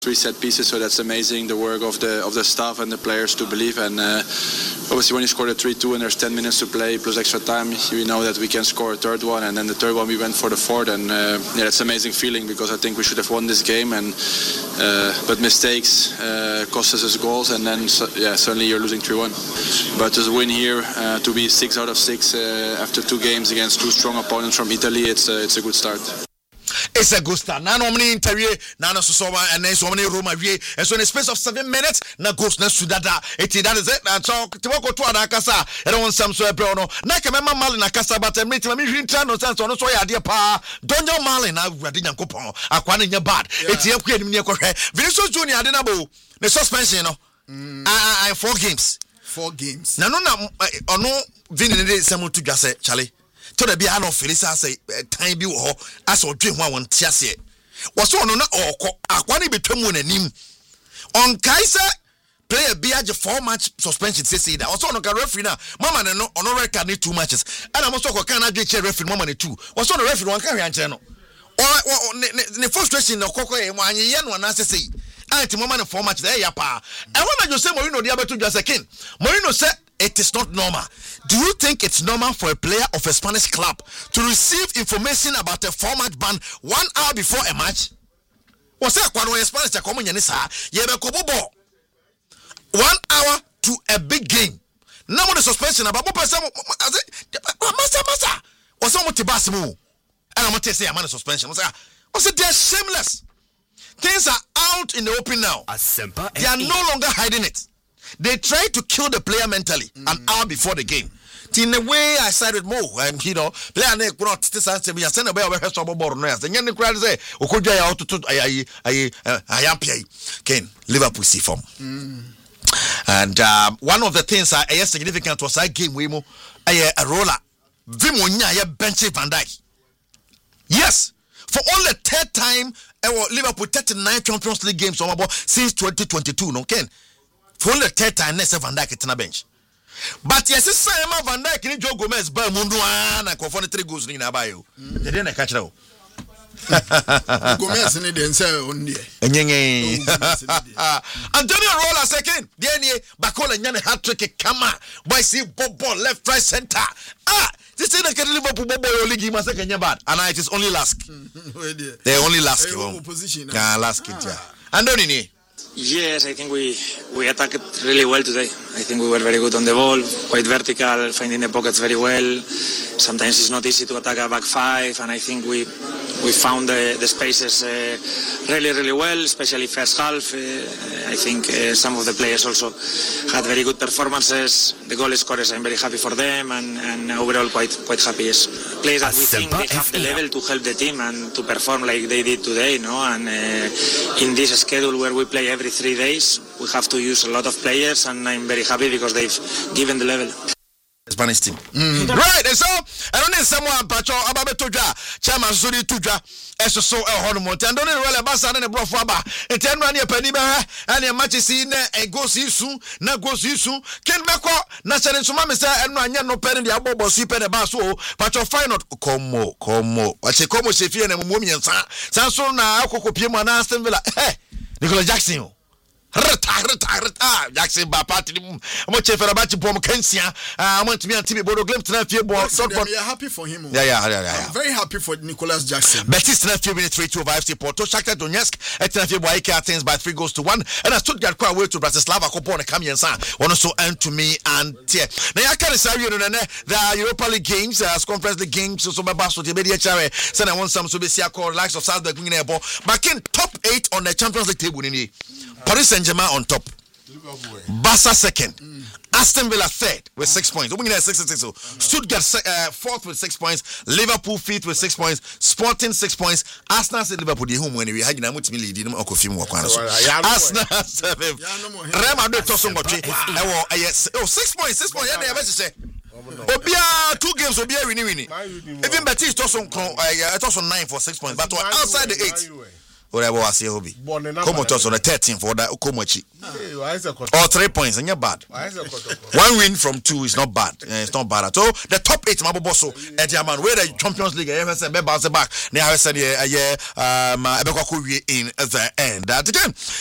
3 set pieces, so that's amazing. The work of the staff and the players to believe. And obviously, when you score a 3-2 and there's 10 minutes to play plus extra time, you know that we can score a third one. And then the third one, we went for the fourth. And yeah, it's an amazing feeling because I think we should have won this game. And but mistakes cost us goals, and then suddenly you're losing 3-1. But to win here, to be 6 out of 6 after 2 games against 2 strong opponents from Italy, it's a good start. It's a good start. Now, many interview, now so and then so many room away, and so in a space of 7 minutes, now goes next to that. That is it. And so to walk to Adakasa, I don't want some so brono. Naka Mama Malin Akasa, but I meet me no sense on so I dear pa. Don't your Malin, I read in Coupon, Aquan in your bad. It's your queen near Corre. Vinicius Junior, I didn't know the suspension, I 4 games. 4 games. No, no, Vinny, someone to just say, Charlie. To the piano, Felisa say, time be or as or dream one tiasie. Was on or Aquani between moon and him. On Kaiser, play a Biage 4-match suspension, say that. Also on a referee now, Mamma and no honorary can need 2 matches. And I'm also cannot get a referee, Mamma 2. Was on a referee, one carry and channel. Or the frustration of Coco and 1 year, one answer say. And to Mamma 4 matches there, yapa. And when you say Morino, the other 2 just a king. Morino said, it is not normal. Do you think it's normal for a player of a Spanish club to receive information about a 4-match ban 1 hour before a match? Was that one way Spanish are coming? You 1 hour to a big game. Now the suspension about massa. Was someone to pass move? And I'm going to say I'm on a suspension. Was it they're shameless? Things are out in the open now. They are no longer hiding it. They try to kill the player mentally an hour before the game. In a way, I sided more, and player ne not this answer. We are sending away our trouble board. And then the crowd say, "Okoja out to I am play." Ken Liverpool see form. And one of the things I significant was that game we mo a roller. Vimonya bench Van Dijk. Yes, for only the 3rd time, Liverpool 39 Champions League games since 2022. No Ken. For the 3rd time, next Van Dijk at the bench. But yes, it's Simon Van Dijk and Joe Gomez, Bermunduan, and Conform 3 goals in Abayo. They didn't catch it. Gomez and then say only. Antonio Rolla second. DNA Bacola and Yan hat trick. Kama. Boy, see ball left, right, center. This is the Liverpool Bobo League. You must second your bad. And it is only Lask. They only Lask. Position. Lask. Andoni. Yes, I think we attacked really well today. I think we were very good on the ball, quite vertical, finding the pockets very well. Sometimes it's not easy to attack a back 5, and I think we found the spaces really, really well, especially first half. I think some of the players also had very good performances. The goal scorers, I'm very happy for them, and overall quite happy. Yes. Players that we think they have the level to help the team and to perform like they did today, no? And in this schedule where we play every 3 days, we have to use a lot of players, and I'm very happy because they've given the level. Spanish team. Right, and so I don't need someone Pacho Ababe Tuja, Chairman Sudi Tuja, so Hormont, and don't really Bassa and a Brofaba, and 10 money a penny and a match in and goes you soon, now goes you soon. Ken Bako, National Sumamisa, and no penny, the Abobo, Sip and a Basso, Pacho Fine, Como, I say Como Sefi and a woman, Sanson, Alco Pima, Aston Villa, Nicola Jackson. Jackson by party. I'm watching for a batch of Kensia. I want to be on TV Bodo Glimpse to that. We are happy for him. Yeah. I'm very happy for Nicolas Jackson. Betis na 3 minutes 3-2 of FC Porto. Shakhtar Donetsk at Tenerife by Athens by 3 goals to 1. And I Stuttgart quite away to Bratislava. Kopo and Kamian San. One also earned to me and Tier. Now I can't say the Europa League games, Conference League games. So my boss to the media chair. Send I want some to be called likes of Salzburg. Back in top 8 on the Champions League table in Paris Saint-Germain on top. Barca second. Aston Villa third with 6 points. Stuttgart 4th with 6 points. Liverpool 5th with 6 points. Sporting 6 points. Arsenal said Liverpool the home when we had Arsenal 7th. Real Madrid tossing got 6 points. 6 points. Yeah, they say. Obia 2 games Obia winning. Even Betis tossing 9 for 6 points. But outside the 8. whatever was here hobby. Come to us on the 13th for that Komochi. Or 3 points, and you're bad. 1 win from 2 is not bad. It's not bad at all. The top 8 Maboboso at Yaman, where the Champions League ever said bounce back. Now I said in the end. That again.